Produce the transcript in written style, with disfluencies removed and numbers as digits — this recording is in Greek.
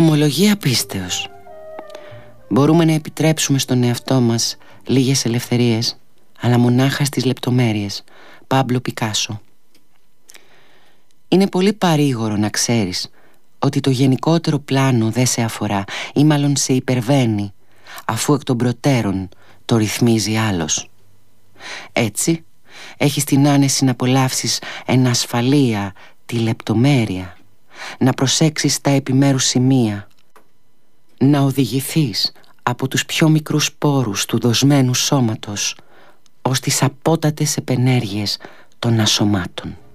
Ομολογία απίστεως. Μπορούμε να επιτρέψουμε στον εαυτό μας λίγες ελευθερίες, αλλά μονάχα στις λεπτομέρειες. Πάμπλο Πικάσο. Είναι πολύ παρήγορο να ξέρεις ότι το γενικότερο πλάνο δεν σε αφορά ή μάλλον σε υπερβαίνει, αφού εκ των προτέρων το ρυθμίζει άλλος. Έτσι έχεις την άνεση να απολαύσεις εν ασφαλεία τη λεπτομέρεια, να προσέξεις τα επιμέρους σημεία, να οδηγηθείς από τους πιο μικρούς πόρους του δοσμένου σώματος ως τις απότατες επενέργειες των ασωμάτων.